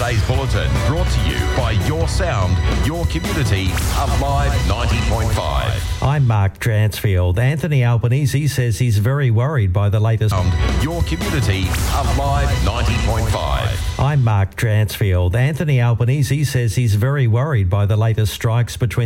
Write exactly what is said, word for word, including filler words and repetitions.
today's bulletin, brought to you by Your Sound, Your Community, Alive ninety point five. I'm Mark Dransfield. Anthony Albanese says he's very worried by the latest... Your Community, Alive ninety point five. I'm Mark Dransfield. Anthony Albanese says he's very worried by the latest strikes between